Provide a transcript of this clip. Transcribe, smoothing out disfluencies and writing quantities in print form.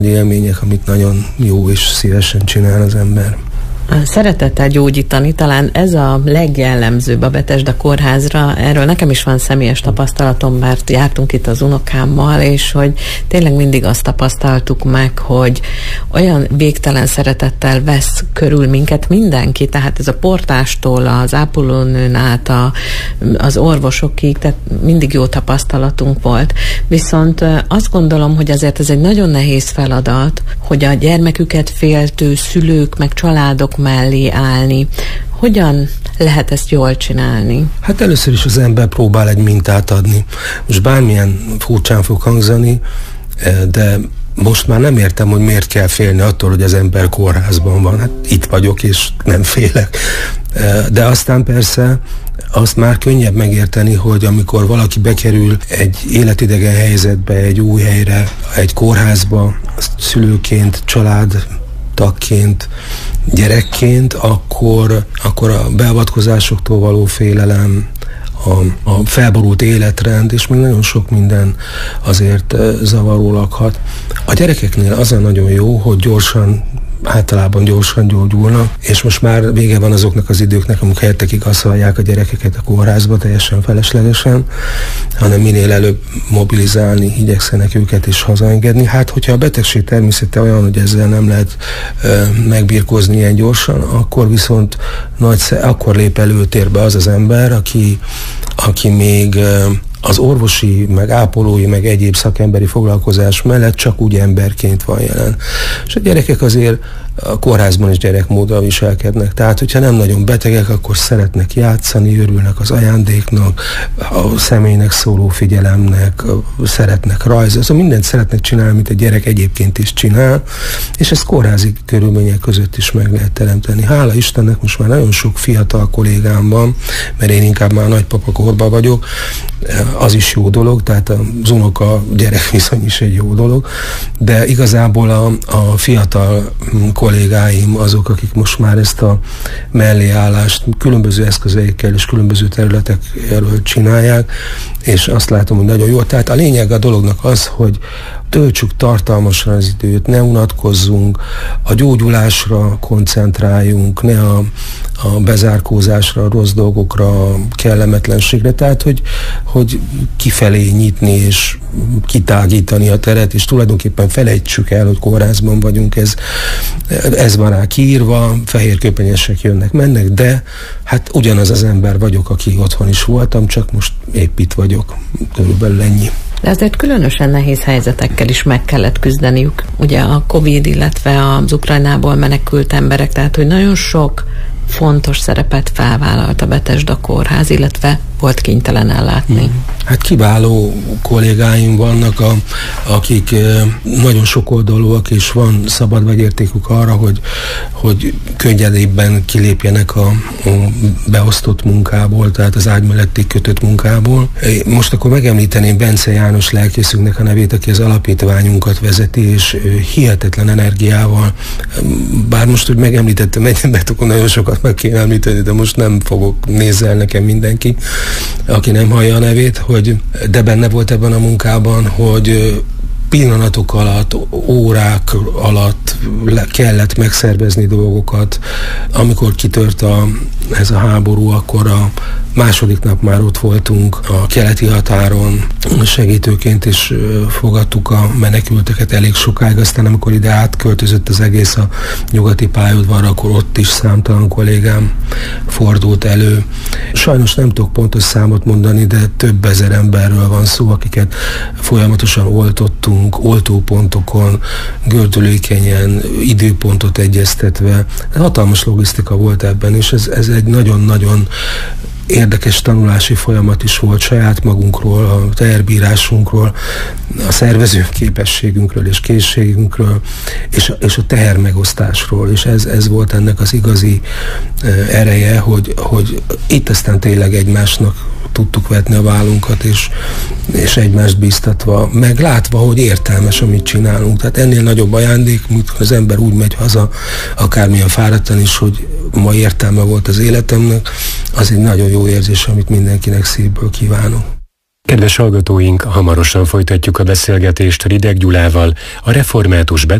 élmények, amit nagyon jó és szívesen csinál az ember. Szeretettel gyógyítani, talán ez a legjellemzőbb a Bethesda kórházra. Erről nekem is van személyes tapasztalatom, mert jártunk itt az unokámmal, és hogy tényleg mindig azt tapasztaltuk meg, hogy olyan végtelen szeretettel vesz körül minket mindenki, tehát ez a portástól, az ápolónőn át, az orvosokig, tehát mindig jó tapasztalatunk volt. Viszont azt gondolom, hogy azért ez egy nagyon nehéz feladat, hogy a gyermeküket féltő szülők, meg családok mellé állni. Hogyan lehet ezt jól csinálni? Hát először is az ember próbál egy mintát adni. Most bármilyen furcsán fog hangzani, de most már nem értem, hogy miért kell félni attól, hogy az ember kórházban van. Hát itt vagyok, és nem félek. De aztán persze azt már könnyebb megérteni, hogy amikor valaki bekerül egy életidegen helyzetbe, egy új helyre, egy kórházba, szülőként, családtagként, gyerekként, akkor a beavatkozásoktól való félelem, a felborult életrend, és még nagyon sok minden azért zavaró lakhat. A gyerekeknél az a nagyon jó, hogy általában gyorsan gyógyulnak, és most már vége van azoknak az időknek, amikor hetekig asszalják a gyerekeket a kórházba teljesen feleslegesen, hanem minél előbb mobilizálni, igyekszenek őket is hazaengedni. Hát, hogyha a betegség természete olyan, hogy ezzel nem lehet megbirkózni ilyen gyorsan, akkor viszont akkor lép előtérbe az az ember, aki még az orvosi, meg ápolói, meg egyéb szakemberi foglalkozás mellett csak úgy emberként van jelen. És a gyerekek azért a kórházban is gyerekmóddal viselkednek. Tehát, hogyha nem nagyon betegek, akkor szeretnek játszani, örülnek az ajándéknak, a személynek szóló figyelemnek, szeretnek rajzozni, szóval mindent szeretnek csinálni, amit a gyerek egyébként is csinál, és ezt kórházi körülmények között is meg lehet teremteni. Hála Istennek most már nagyon sok fiatal kollégám van, mert én inkább már nagypapa korban vagyok, az is jó dolog, tehát az unoka-gyerek viszony is egy jó dolog, de igazából a fiatal kollégáim azok, akik most már ezt a melléállást különböző eszközeikkel és különböző területekről csinálják, és azt látom, hogy nagyon jó. Tehát a lényeg a dolognak az, hogy töltsük tartalmasan az időt, ne unatkozzunk, a gyógyulásra koncentráljunk, ne a bezárkózásra, a rossz dolgokra, a kellemetlenségre, tehát hogy kifelé nyitni és kitágítani a teret, és tulajdonképpen felejtsük el, hogy kórházban vagyunk, ez van rá kiírva, fehérköpenyesek jönnek, mennek, de hát ugyanaz az ember vagyok, aki otthon is voltam, csak most épp itt vagyok, körülbelül ennyi. De azért különösen nehéz helyzetekkel is meg kellett küzdeniük. Ugye a Covid, illetve az Ukrajnából menekült emberek, tehát hogy nagyon sok fontos szerepet felvállalt a Bethesda kórház, illetve volt kénytelen ellátni. Hát kiváló kollégáim vannak, akik nagyon sokoldalúak, és van szabad vegyértékük arra, hogy könnyedébben kilépjenek a beosztott munkából, tehát az ágy melletti kötött munkából. Most akkor megemlíteném Bence János lelkészünknek a nevét, aki az alapítványunkat vezeti, és hihetetlen energiával, bár most, hogy megemlítettem egyet, akkor nagyon sokat meg kéne említeni, de most nem fogok, nézzel nekem mindenki, aki nem hallja a nevét, de benne volt ebben a munkában, hogy pillanatok alatt, órák alatt kellett megszervezni dolgokat. Amikor kitört ez a háború, akkor a második nap már ott voltunk a keleti határon, segítőként is fogadtuk a menekülteket elég sokáig, aztán amikor ide átköltözött az egész a nyugati pályaudvarra, akkor ott is számtalan kollégám fordult elő. Sajnos nem tudok pontos számot mondani, de több ezer emberről van szó, akiket folyamatosan oltottunk, oltópontokon, gördülékenyen, időpontot egyeztetve. Hatalmas logisztika volt ebben, és ez egy nagyon-nagyon érdekes tanulási folyamat is volt saját magunkról, a teherbírásunkról, a szervező képességünkről és készségünkről, és a tehermegosztásról, és ez volt ennek az igazi ereje, hogy itt aztán tényleg egymásnak tudtuk vetni a vállunkat, és egymást bíztatva, meg látva, hogy értelmes, amit csinálunk. Tehát ennél nagyobb ajándék, amikor az ember úgy megy haza, akármilyen fáradtan is, hogy ma értelme volt az életemnek, az egy nagyon jó érzés, amit mindenkinek szívből kívánok. Kedves hallgatóink, hamarosan folytatjuk a beszélgetést Rideg Gyulával, a Református